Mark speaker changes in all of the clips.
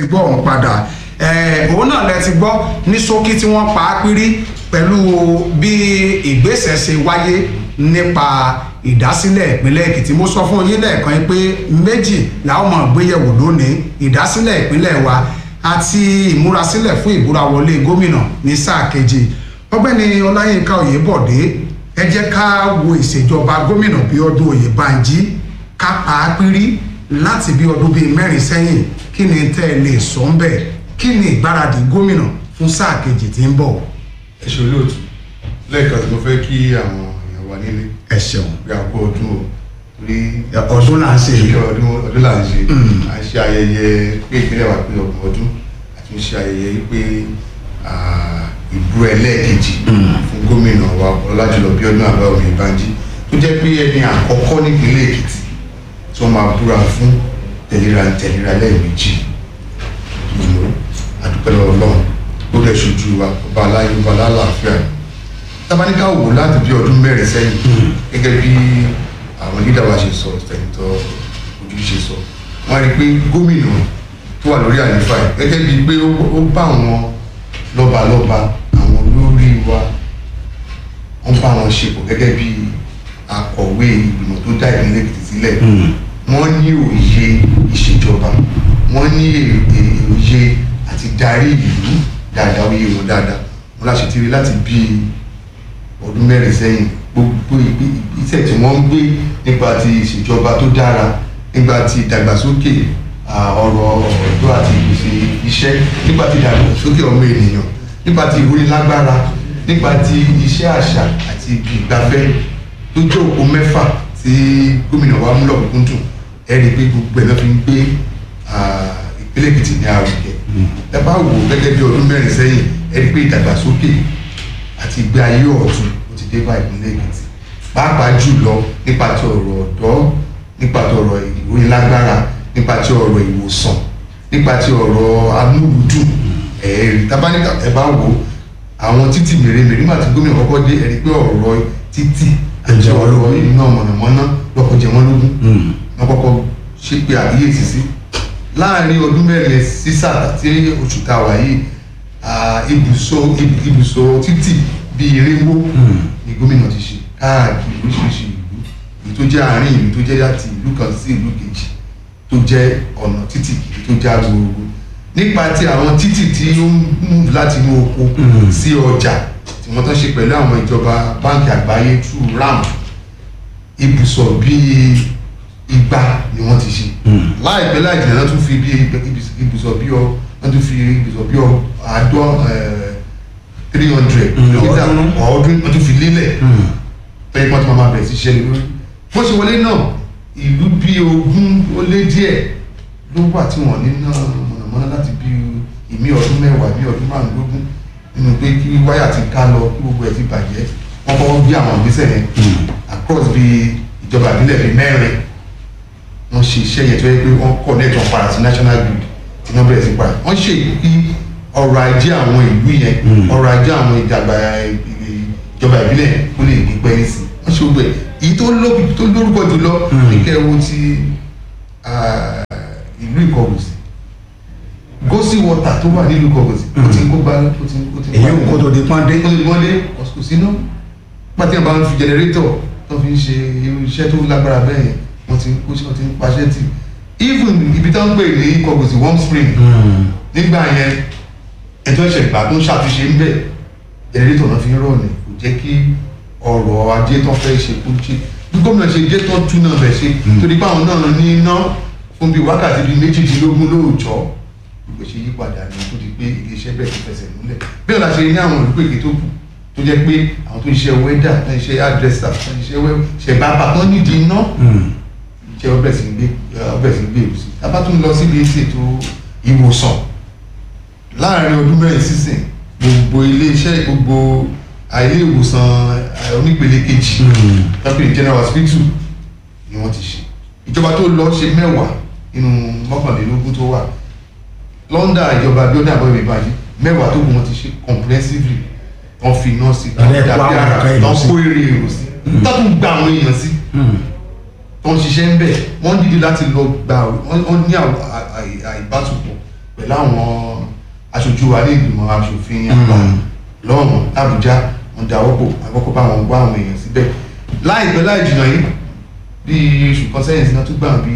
Speaker 1: gbọ́ ọ̀hún padà òun náà lẹ ti gbọ́ ní ṣókí tí wọ́n pa á pírí pẹ̀lú bí ìgbésẹ̀ ṣe wáyé nípa ìdásílẹ̀ ìpínlẹ̀ Èkìtì. mo sọ fún yín lẹ́ẹ̀kan pé méjì làwọn máa gbéyẹ̀wò lónìí: ìdásílẹ̀ ìpínlẹ̀ wa àti ìmúrasílẹ̀ fún ìbúrawọlé gómìnà ní sáà kejì. ọ̀gbẹ́ni Ọláyínká Oyèbọ̀dé, ẹ jẹ́ ká wo ìṣèjọba gómìnà Bíọ́dún Oyèbánjí ká pa á pírí láti bí ọdún bíi 4 sẹ́yìn. kí ni tẹ́ ẹ lè sọ ń bẹ̀? kí ni ìgbáradì gómìnà fún sáà kejì tí ń bọ̀?
Speaker 2: ẹ ṣe olóòtú lẹ́ẹ̀kan tí mo fẹ́ kí àwọn èèyàn wà nílé.
Speaker 1: ẹ ṣeun.
Speaker 2: bí a kó ọdún o torí
Speaker 1: ọdún là ń ṣe yìí.
Speaker 2: ọdún là ń ṣe. à ń ṣe ayẹyẹ pé ìpínlẹ̀ wa pé ọgbọ̀n ọdún àti ń ṣe ayẹyẹ pé ìbú ẹlẹ́ẹ̀kejì fún gómìnà wa Ọlájùlọ Bíọ́dún Oyèbánjí tó jẹ́ pé ẹni àkọ́kọ́ nípínlẹ̀ Èkìtì tí wọ́n máa búra fún tẹ̀léra lẹ́ẹ̀mejì. àdúpẹ́ lọ́wọ́ Ọlọ́run ó dẹ̀ ṣojú wa ọba aláyé ọba aláàfíà. tábánikà wò láti bí ọdún 4 sẹ́yìn gẹ́gẹ́ bí àwọn lídà wa ṣe sọ Sẹ́nitọ̀ Òjúrí ṣe sọ, wọ́n rí i pé gómìnà tó wà lórí àlefa gẹ́gẹ́ bíi pé ó bá àwọn lọ́balọ́ba àwọn olórí wa wọ́n bá wọn ṣe pọ̀ gẹ́gẹ́ bí akọ̀wé ìgbìmọ̀ tó dá ìpínlẹ̀ Èkìtì sílẹ̀. wọ́n ní òye ìṣèjọba, wọ́n ní òye àti darí ìlú dáadáa, òye wọn dáadáa. wọ́n láṣẹ ti rí láti bí ọdún 4 sẹ́yìn gbogbo ìgbésẹ̀ tí wọ́n ń gbé nípa ti ìṣèjọba tó dára, nípa ti ìdàgbàsókè ọ̀rọ̀ ọ̀dọ́ àti ìpèsè iṣẹ́, nípa ti ìdàgbàsókè ọmọ ènìyàn, nípa ti ìrónilágbára, nípa ti iṣẹ́ àṣà àti ìgbafẹ́ tó jẹ́ òpó 6 tí gómìnà wa mú lọ́kùnkúndùn. ẹ rí i pé gbogbo ẹ̀ náà fi ń gbé ìpínlẹ̀ Èkìtì ní àrùkẹ́. ẹ bá wò gẹ́gẹ́ bí ọdún 4 sẹ́yìn, ẹ rí i pé ìdàgbàsókè àti ìgbé ayé ọ̀tun ó ti dé bá ìpínlẹ̀ Èkìtì, pàápàá jùlọ nípa ti ọ̀rọ̀ ọ̀dọ́, nípa ti ọ̀rọ̀ ìrónilágbára, nípa ti ọ̀rọ̀ ìwòsàn, nípa ti ọ̀rọ̀ amúlùdùn. ẹ̀ẹ́rì tábánikà ẹ bá wò àwọn títì mèremère nígbà tí gómìnà kọ́kọ́ dé, ẹ rí i pé ọ̀rọ̀ títì àti ọ̀rọ̀ iná mọ̀nàmọ́ná lọ́kọ̀ jẹ wọ́n lógún. wọ́n kọ́kọ́ ṣe pé àkíyèsí sí láàrin ọdún 4 sí sáà tí oṣù tá a wà yìí. ibùsọ̀ títì bíi irinwó ni gómìnà ti ṣe káàkiri oríṣiríṣi ìlú tó jẹ́ àárín ìlú, tó jẹ́ láti ìlú kan sí ìlú kejì, tó jẹ́ ọ̀nà títì tó jẹ́ agbègbè. nípa ti àwọn títì tí ó ń mú láti inú oko sí ọjà tí wọ́n tán ṣe pẹ̀lú àwọn ìjọba báńkì àgbáyé through ramp, ibùsọ̀ bíi 200 ni wọ́n ti ṣe. láìpẹ́ láìjìnà náà tún fi ibùsọ̀ bíi àádọ́ 300 kìlómítà ọdún wọ́n tún fi lélẹ̀ pé wọ́n tún máa bẹ̀rẹ̀ sí ṣẹlẹ̀ lórí. bó ṣe wọlé náà ìlú bíi 20 ó lé díẹ̀ ló wà tí wọ́n ní náà mọ̀nàmọ́ná láti bíi ìmí ọdún 10, ìmí ọdún 15 nínú pé kí wáyà ti ká lọ, kí gbogbo ẹ̀ ti bàjẹ́. wọ́n kọ́kọ́ gbé àwọn ìgbésẹ̀ yẹn across bíi ìjọba ìbílẹ̀ bíi 4. wọ́n ṣe iṣẹ́ yẹn tó yẹ pé wọ́n connect wọn padà sí national grid tí wọ́n bẹ̀rẹ̀ sí padà. wọ́n ṣe kí ọrọ̀ ajé àwọn ìlú yẹn, ọrọ̀ ajé àwọn ìjọba ìbílẹ̀ kó lè gbé pẹ́ẹ́lí sí. wọ́n ṣe gbogbo ẹ̀. èyí tó lórúkọ jùlọ ní kẹwo ti ìlú Ìkọgòsì, Gósì water tó wà nílùú Ìkọgòsì ó ti ń kó gbá, ó ti ń
Speaker 1: èyí ò kó tó di pọ́ndé.
Speaker 2: kò sí náà pàtẹ́ bá ń fi jẹnẹrétọ̀ tó fi ń ṣe iṣẹ́ tó lágbára bẹ́ẹ̀ yẹn wọ́n ti ń paṣẹ́ tì. even ibi tó ń pè ní Ìkọgòsì Warm Spring nígbà yẹn ẹjọ́ ìṣẹ̀gbà tó ń ṣàtúnṣe ń bẹ̀ jẹnẹrétọ̀ náà fi ń rọ̀ ní kò jẹ́ kí ọrọ̀ ajé tó fẹ́ ṣe kó ṣe bí gómìnà ṣe jẹ́ tó tún náà bẹ̀ ṣe torí pé àwọn náà ní iná fún bíi wákàtí bíi 18 lóòjọ́ gbogbo ṣe yípadà ní tó di pé iléeṣẹ́ bẹ̀rẹ̀ ti fẹsẹ̀ múlẹ̀. bí ọ̀la ṣe ní àwọn olùpèké tó kù tó jẹ́ pé àwọn tó ń ṣe wẹ́dà tó ń ṣe àdírẹ́sà tó ń ṣe bàbà tó nídìí iná jẹ́ ọbẹ̀ sí gbé èrò sí. tá a bá tún lọ síbi ètò ìwòsàn láàrin ọdún 4 sísìn gbogbo iléeṣẹ́ gbogbo ilé ìwòsàn onípele kejì tàbí general hospital ni wọ́n ti ṣe. ìjọba tó lọ ṣe 10 nínú 21 tó wà London ìjọba Bíọ́dún Oyèbánjí 10 tó kù wọ́n ti ṣe comprehensively. wọ́n fi iná sí dàbí ara wọ́n kó èrè èrò sí tọ́tún gba àwọn èèyàn sí tó ń ṣiṣẹ́ ń bẹ̀. wọ́n dìde láti lọ gba wọ́n ní àìbátúpọ̀ pẹ̀lú àwọn aṣojú wa ní ìgbìmọ̀ aṣòfin àgbà lọ́rùn l'Àbújá wọn dáwọ́pọ̀ àkọ́kọ́ bá wọn gbọ́ àwọn èèyàn síbẹ̀ láìpẹ́ láì jìnnà yìí bí oṣù kan sẹ́yìn sí náà tún gbà bí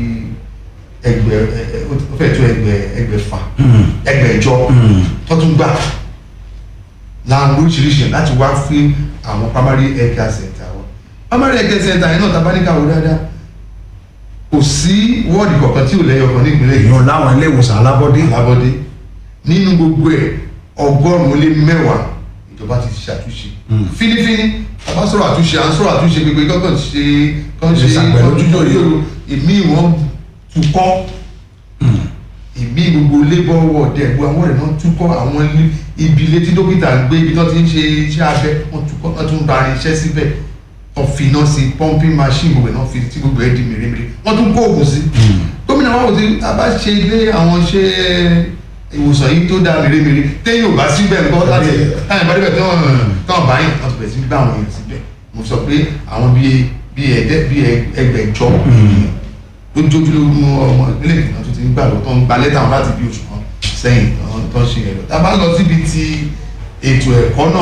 Speaker 2: ẹgbẹ̀jọ tó tún gbà láwọn oríṣiríṣi láti wá fún àwọn primary health care center wọn primary health care center yẹn náà tá a bá ní káwọ́ dáadáa kò sí wọ́ọ̀dì kọ̀ọ̀kan tí ò lẹ́yọ̀ kan ní ìpínlẹ̀ yìí.
Speaker 1: èèyàn láwọn ilé ìwòsàn alábọ́dé
Speaker 2: nínú gbogbo ẹ̀ 110 ìjọba ti ṣàtúnṣe fínífíní àbá sọ̀rọ̀ àtúnṣe à ń sọ̀rọ̀ àtúnṣe gbogbo kọ́kàn ṣe ojújọ́ ìmí wọn tukọ́ ìmí gbogbo labour ward ẹ̀ gbogbo àwọn ọ̀rẹ́ náà tukọ́ àwọn ibi ilé tí dókítà ń gbé ibi tó ti ń ṣe iṣẹ́ abẹ wọn tukọ́ wọn tún ba irinṣẹ́ síbẹ̀ wọn fi iná sí pumping machine gbogbo ẹ̀ náà fi tí gbogbo ẹ̀ di mèremère wọn tún kó oògùn sí gómìnà wa wò sí abá ṣe ilé àwọn ṣe ìwòsàn yìí tó dáa mèremère téyìn ò bá síbẹ̀ ńkọ́ láti táyà bá débẹ̀ tán báyìí wọ́n ti bẹ̀rẹ̀ sí gbá àwọn èèyàn síbẹ̀ mo sọ pé àwọn bíi ẹgbẹ̀jọ lójoojúlógún ọmọ ìpínlẹ̀ Èkìtì tó ti ń gbà lọ tó ń gba lẹ́tà wọn láti bí oṣù kan sẹ́yìn tó ń ṣe ẹ̀rọ tá a bá lọ síbi ti ètò ẹ̀kọ́ náà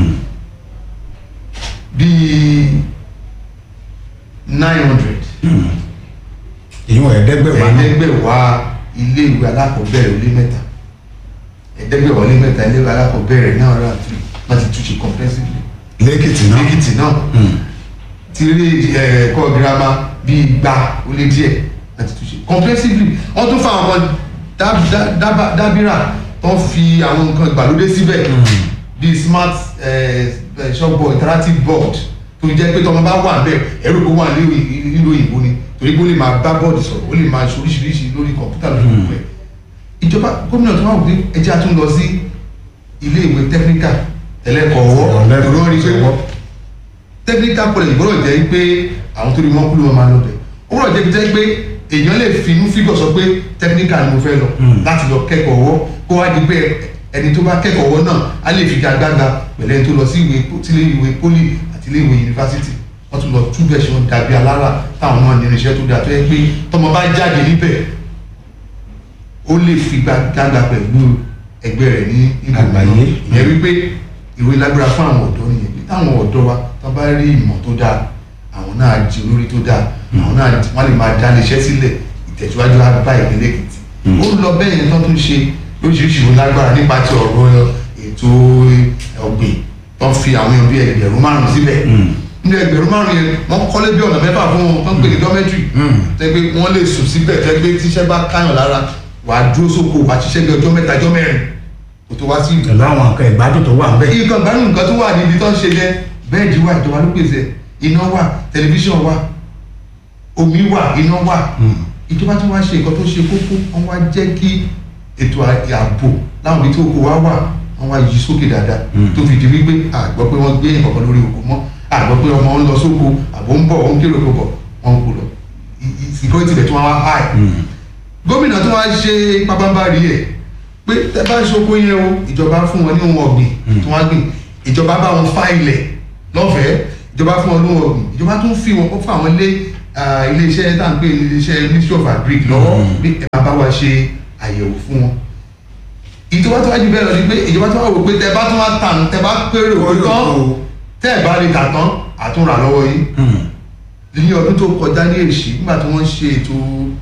Speaker 2: bíi 900 ẹ̀ẹ́dẹ́gbẹ̀wá ilé ìwé alákọ̀ọ́bẹ̀rẹ̀ ilé mẹ́ta ẹ̀ẹ́dẹ́gbẹ̀wá ilé mẹ́ta ilé ìwé alákọ̀ọ́bẹ̀rẹ̀ náà rà tù láti túnṣe comprehensively lẹ́kìtì náà ti rí ẹ̀kọ́ girama bíi igba ó lé díẹ̀ láti túnṣe comprehensively wọ́n tún fa àwọn dábìrà tó ń fi àwọn nǹkan ìgbàlódé síbẹ̀ bíi smart chalkboard interactive board tó jẹ́ pé tọmọ bá wà bẹ́ẹ̀ ẹ̀rù kó wà nílò òyìnbó ni torí pé ó lè máa bá bọ́ọ̀dù sọ̀rọ̀ ó lè máa ṣe oríṣiríṣi lórí kọ̀ǹpútà lórí gbogbo ẹ̀ ìjọba gómìnà tó wà wò pé ẹjẹ́ àtún lọ sí ilé ìwé technical ẹlẹ́kọ̀ọ́wọ́ ìrọ̀ rí pé technical college gbọ́dọ̀ jẹ́ pé àwọn tó rí wọn kú ló máa lọ bẹ̀ ó gbọ́dọ̀ jẹ́ pé èèyàn lè finú fígọ̀ sọ pé technical ni mo fẹ́ lọ láti lọ kẹ́kọ̀ọ́ ọwọ́ kó wá di pé ẹni tó bá kẹ́kọ̀ọ́ ọwọ́ náà á lè fi gagbága pẹ̀lú ẹni tó lọ sí ilé ìwé poli àti ilé ìwé yunifásitì wọ́n tún lọ túbẹ̀ ṣe wọn dàbí alára táwọn náà ní irinṣẹ́ tó dáa tó yẹ pé tọmọ bá jáde níbẹ̀ ó lè fi gagbága pẹ̀lú ẹgbẹ́ rẹ̀ ní ìgbàgbáyé ìyẹn wípé ìwé lágbára fún àwọn ọ̀dọ́ nìyẹn pé táwọn ọ̀dọ́ wa tó bá rí ìmọ̀ tó dáa àwọn náà di olórí tó dáa àwọn náà wọ́n lè máa dá iléeṣẹ́ sílẹ̀ ìtẹ̀síwájú á bá ìpínlẹ̀ Èkìtì ó lọ bẹ́ẹ̀ yẹn tó tún ṣe lóríṣiríṣi ìwé lágbára nípa ti ọ̀rọ̀ ètò ọ̀gbìn tó ń fi àwọn èèyàn bíi ẹgbẹ̀rún 5 síbẹ̀ nínú ẹgbẹ̀rún 5 yẹn wọ́n kọ́lé bí ọ̀nà 6 fún wọn tó ń pè ní dormitory tẹ́ pé wọ́n lè sùn síbẹ̀ tẹ́ pé tíṣẹ́ bá káyàn lára wàá dúró sóko wàá ṣiṣẹ́ bí ọjọ́ 7 ọjọ́ 4 kò tó wá sí ìlú.
Speaker 1: pẹ̀lú àwọn nǹkan ìgbádùn tó wà ń bẹ̀.
Speaker 2: nǹkan ìgbádùn nǹkan tó wà níbi tó ń ṣe yẹn bẹ́ẹ̀dì wà ìjọba ló pèsè iná wà tẹlifíṣàn wà omi wà iná wà ìjọba tó wá ṣe nǹkan tó ṣe kókó wọ́n wá jẹ́ kí ètò ààbò láwọn ibi tí oko wa wà wọ́n wá yí sókè dáadáa tó fi di wípé àgbọ̀ pé wọ́n gbé nǹkan lórí oko mọ́ àgbọ̀ pé ọmọ ń lọ sóko àbò ń bọ̀ ó ń kéré oko bọ̀ wọ́n kò lọ security bẹ̀ tí wọ́n wá high gómìnà tó wá ṣe pabambari ẹ̀ pé tẹ bá ṣoko yẹn o ìjọba fún wọn ní ohun ọ̀gbìn tí wọ́n gbìn ìjọba bá wọn fá ilẹ̀ lọ́fẹ̀ẹ́ ìjọba fún wọn ní ohun ọ̀gbìn ìjọba tún fi wọn fún àwọn ilé-iṣẹ́ tá à ń pè ní ilé-iṣẹ́ Ministry of Agric lọ́wọ́ bí ẹ̀ bá wá ṣe àyẹ̀wò fún wọn ìjọba tó wá jù bẹ́ẹ̀ lọ ni pé ìjọba tó wá wò pé tẹ bá tún wá tàn tẹ bá péré òkú tán tẹ ẹ̀ bá rí tà tán àtúnrà lọ́wọ́ yìí ní ọdún tó kọjá ní Èṣì nígbà tí wọ́n ṣe ètò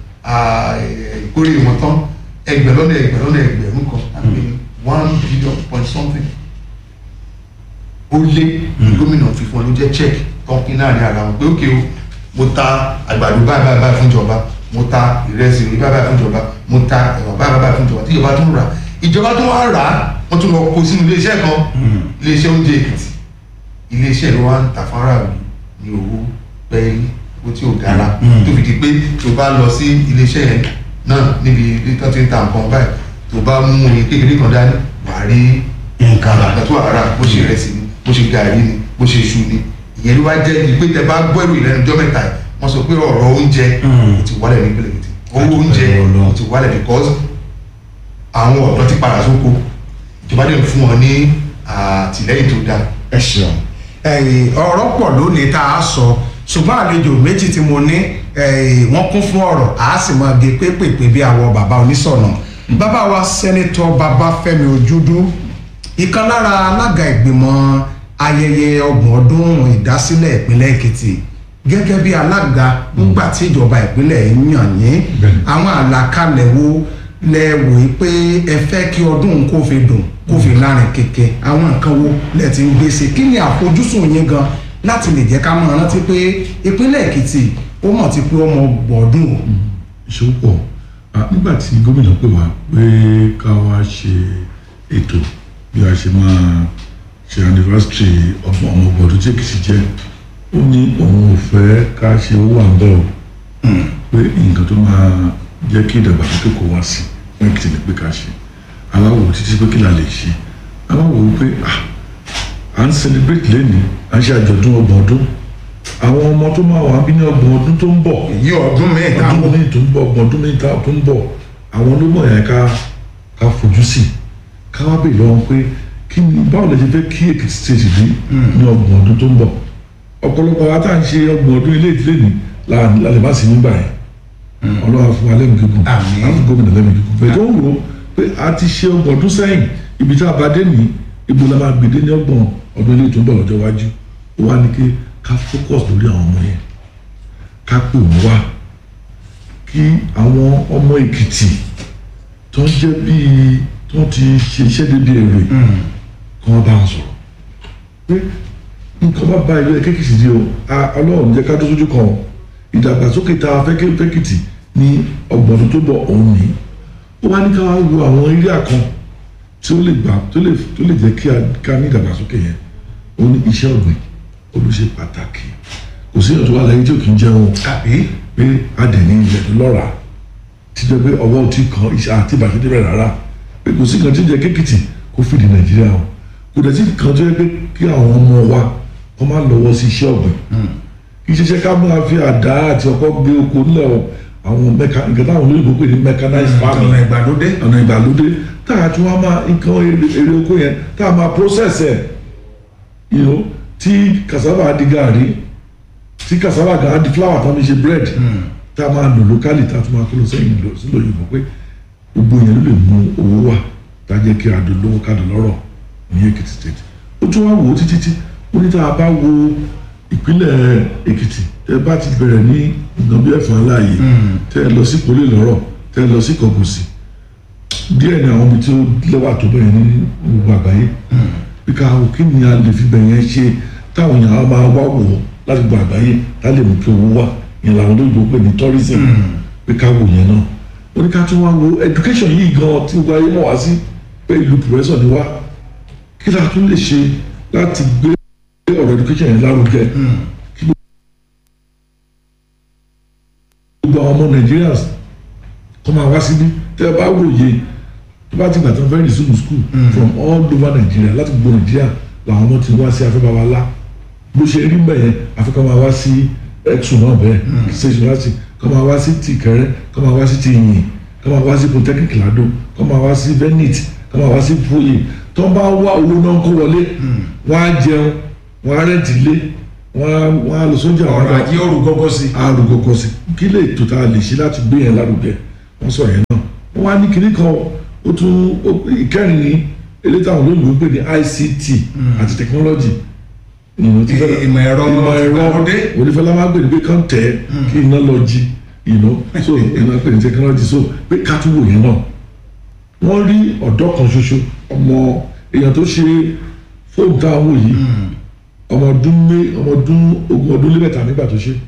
Speaker 2: ìkórè wọn tán ẹgbẹ̀rún kan àgbẹ̀ 1 billion point something ó lé gómìnà fífún ọ ló jẹ́ check tọ́kí náà ní ara wọn pé ókè o mo ta àgbàdo báyìí fún ìjọba mo ta ìrẹsì báyìí fún ìjọba mo ta ẹ̀wà báyìí fún ìjọba tí ìjọba tún rà ìjọba tún wá rà á wọ́n tún lọ kó sínú iléeṣẹ́ kan iléeṣẹ́ oúnjẹ Èkìtì iléeṣẹ́ ló wá ń tà fún aráàlú ní owó pẹ́ẹ́lí owó tí ò dára tó fi di pé tó bá lọ sí iléeṣẹ́ yẹn náà níbi tó ti ń ta nǹkan báyìí tó bá mú oyin kékeré kan dání wà á rí nǹkan àgbàtú àrà bó ṣe rẹsì ni bó ṣe gàrí ni bó ṣe iṣu ni ìyẹn ló wá jẹ́ ní pé tẹ bá gbọ́ ìròyìn lẹ́nu ọjọ́ mẹ́ta wọ́n sọ pé ọ̀rọ̀ oúnjẹ ti wálẹ̀ ní ìpínlẹ̀ Èkìtì owó oúnjẹ ti wálẹ̀ because àwọn ọ̀dọ́ ti padà sóko ìjọba dẹ̀ fún wọn ní àtìlẹ́yìn tó dáa.
Speaker 1: ẹ ṣeun ọ̀rọ̀ pọ̀ lónìí tá a sọ ṣùgbọ́n àlejò méjì tí mo ní wọ́n kún fún ọ̀rọ̀ a sì máa gé pépèpé bí àwọn bàbá oníṣọ̀nà bàbá wa sẹ́nitọ́ Babafẹ́mi Ojúdú ìkan lára alága ìgbìmọ̀ ayẹyẹ 30 ọdún ìdásílẹ̀ ìpínlẹ̀ Èkìtì gẹ́gẹ́ bí alága nígbà tí ìjọba ìpínlẹ̀ yàn yín àwọn àlàkalẹ̀ wo lẹ wò ó pé ẹ fẹ́ kí ọdún kó fi dùn kó fi lárin kẹ̀kẹ́ àwọn nǹkan wo lẹ ti ń gbèsè kí ni àfojúsùn yín gan láti lè jẹ́ ká máa rántí pé ìpínlẹ̀ Èkìtì ó mọ̀ ti pé ọmọ ọdún o.
Speaker 3: ìṣòwò pọ̀ nígbà tí gómìnà pè wá pé ká wá ṣe ètò bí a ṣe máa ṣe anniversary ọmọ ọdún tí Èkìtì jẹ́ ó ní òun ò fẹ́ ká ṣe owó àǹbẹ̀ o pé nǹkan tó máa jẹ́ kí ìdàgbàsókè kó wá sí Èkìtì ní pé ká ṣe aláwọ̀ títí pé kí la lè ṣe aláwọ̀ pé à ń celebrate lẹ́nìí à ń ṣe àjọ̀dún 30 ọdún àwọn ọmọ tó máa wà bí ní 30 ọdún tó ń bọ̀
Speaker 1: èyí ọdún mẹ́ta
Speaker 3: tó ń bọ̀ 30 ọdún mẹ́ta tó ń bọ̀ àwọn ló mọ̀ yẹn ká fojú sí ká wá bèèrè lọ́wọ́ pé kí ni báwo lè ṣe fẹ́ kí Èkìtì state rí ní 30 ọdún tó ń bọ̀ ọ̀pọ̀lọpọ̀ wa tá à ń ṣe 30 ọdún ilé ìdílé ní lálẹ́ má sí nígbà yẹn ọlọ́wà fún wa lẹ́nu kíkún àfi gómìnà lẹ́nu kíkún bẹ́ẹ̀ tó ń rò pé a ti ṣe 30 ọdún sẹ́yìn ibi tá a bá dé ní ibo la máa gbèdé ní 30 ọdún ilé tó ń bọ̀ lọ́jọ́ iwájú ó wá ní kí ká focus lórí àwọn ọmọ yẹn ká pè wọ́n wá kí àwọn ọmọ Èkìtì tó ń jẹ́ bíi tó ti ṣe iṣẹ́ débi èrè kí wọ́n bá wọn sọ̀rọ̀ pé nǹkan bá ba ìlú Èkìtì di o Ọlọ́run jẹ́ ká tó sójú kan ìdàgbàsókè tá a fẹ́ Èkìtì ní 30 ọdún tó bọ̀ òun ní ó wá ní ká wá wo àwọn area kan tí ó lè gbà tó lè jẹ́ kí a ní ìdàgbàsókè yẹn ó ní iṣẹ́ ọ̀gbìn olùṣe pàtàkì kò sí ọ̀tún wà láyé tí ò kì í jẹun pé adẹ̀ní ilẹ̀ tó lọ́ra ti jẹ́ pé ọwọ́ ti kan iṣẹ́ àti ìbàjẹ́ débẹ̀ rárá pé kò sí kan tí ń jẹ́ kékìtì kó fìdí Nàìjíríà o kò dẹ̀ sí kan tó yẹ pé kí àwọn ọmọ wa kọ́ máa lọ́wọ́ sí iṣẹ́ ọ̀gbìn kì í ṣiṣẹ́ ká máa fi àdá àti ọkọ́ gbé oko nílẹ̀ o àwọn nǹkan táwọn olóyìnbó pè ní mechanized farming ọ̀nà ìgbàlódé tá a tún wá máa nǹkan èrè oko yẹn tá a máa process ẹ̀ tí cassava di gàrí tí cassava gan di flour tán fi ṣe bread tá a máa lò locally tá a tún máa kó lọ sẹ́yìn lọ sílò òyìnbó pé gbogbo yẹn ló lè mú owó wà tá a jẹ́ kí adùn lówó kádùn lọ́rọ̀ ní Èkìtì state ó tún wá wò ó títí ó ní tá a bá wo ìpínlẹ̀ Èkìtì tẹ́ bá ti bẹ̀rẹ̀ ní nǹkan bí ẹ̀fọn aláàyè tẹ́ ẹ lọ sí Ìkólé lọ́rọ̀ tẹ́ ẹ lọ sí Ìkọgòsì díẹ̀ ní àwọn ibi tí ó lẹ́wà tó bẹ̀rẹ̀ ní gbogbo àgbáyé bí ká wò kí ni a lè fi bẹ̀yẹn ṣe táwọn èèyàn máa wá wò ó láti gba àgbáyé tá lè mú kí owó wá yẹn làwọn olóyìnbó pè ní tourism bí ká wò yẹn náà ó ní ká tún wá wo education yìí gan tí gbogbo ayé mọ̀ wá sí pé ìlú professor ni wá kí la tún lè ṣe láti gbé ọ̀rọ̀ education yẹn lárugẹ kí gbogbo àwọn ọmọ Nigerians kọ́ máa wá síbí tẹ́ ẹ bá wòye tó bá ti gbà tán fẹ́ẹ́ resume school from all over Nigeria láti gbogbo Nigeria làwọn ọmọ ti wá sí afẹ́bàwálá bó ṣe rí mbẹ̀ yẹn afẹ́kọ́ máa wá sí exo náà bẹ́ẹ̀ station láti kọ́ máa wá sí ti Ìkẹrẹ́ kọ́ máa wá sí ti Ìyìn kọ́ máa wá sí Polytechnic Lado kọ́ máa wá sí Zenith kọ́ máa wá sí Foye tó bá wá owó náà kó wọlé wọ́n á jẹun wọ́n á rẹ́ǹtì lé wọ́n á lọ sójà
Speaker 1: ọ̀rọ̀ ajé
Speaker 3: òrùgọ́gọ́ sí kí lè tó tá a lè ṣe láti gbé yẹn lárugẹ wọ́n sọ yẹn náà wọ́n wá ní kinní kan ó tún ìkẹrin ní eléyìí táwọn olóyìnbó ń pè ní ICT àti technology
Speaker 1: ìmọ̀ ẹ̀rọ
Speaker 3: onífẹ́lá máa ń pè ní pé kàn tẹ̀ kí iná lọ jí so iná pè ní technology so pé ká tún wò yẹn náà wọ́n rí ọ̀dọ́ kan ṣoṣo ọmọ èèyàn tó ṣe fóònù táwọn yìí ọmọ ọdún 20 ọdún lé mẹ́ta nígbà tó ṣe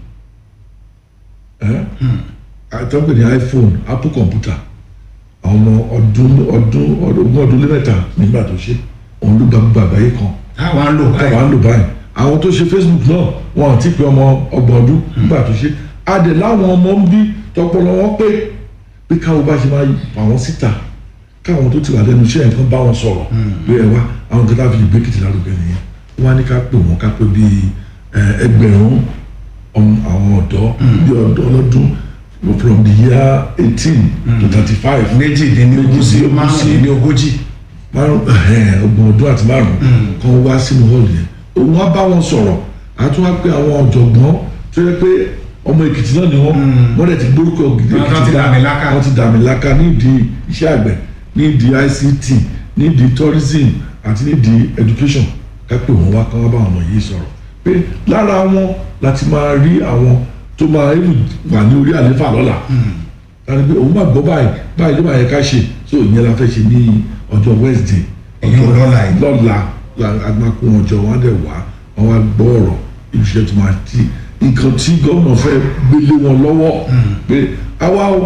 Speaker 3: àtọ́pẹ̀ ní iPhone Apple computer ọmọ ogún ọdún lé mẹ́ta nígbà tó ṣe òun ló gba gbogbo àgbáyé kan
Speaker 1: táwa ń lò
Speaker 3: báyìí àwọn tó ṣe Facebook náà wọn àti pé ọmọ 30 ọdún nígbà tó ṣe adẹ láwọn ọmọ ń bí tọpọlọ wọn pé káwọn bá ṣe máa pa wọn síta káwọn tó ti wà lẹ́nu iṣẹ́ nǹkan bá wọn sọ̀rọ̀ pé ẹ wá àwọn kan láfi ìgbé Èkìtì lárugẹ nìyẹn wọn á ní ká pè wọn ká pé bíi ẹgbẹ̀rún àwọn ọ̀dọ́ bíi ọ̀dọ́ ọlọ́dún from the year 18 to 35
Speaker 1: méjìdínlógún sí márùndínlógójì
Speaker 3: ọgbọ̀n ọdún àti márùn kan wá sínú hall yẹn òun wá bá wọn sọ̀rọ̀ àti wá pé àwọn ọ̀jọ̀gbọ́n tó yẹ pé ọmọ Èkìtì náà ni wọ́n dẹ̀ ti gbórúkọ gidi
Speaker 1: Wọ́n ti
Speaker 3: dàmì láká nídìí iṣẹ́ àgbẹ̀ nídìí ICT nídìí tourism àti nídìí education kápẹ́ òun wá káwá bá àwọn yìí sọ̀rọ̀ pé lára wọn láti máa rí àwọn tó máa wà ní orí àléfà lọ́la láti pé òun máa gbọ́ báyìí ló máa yẹ ká ṣe so ìyẹn la fẹ́ ṣe ní ọjọ́ Wednesday lọ́la agbákun ọjọ́ wọn á dẹ̀ wá wọn wá gbọ́ ọ̀rọ̀ ìṣẹ́ tó máa ti nǹkan tí gómìnà fẹ́ gbélé wọn lọ́wọ́ pé àwa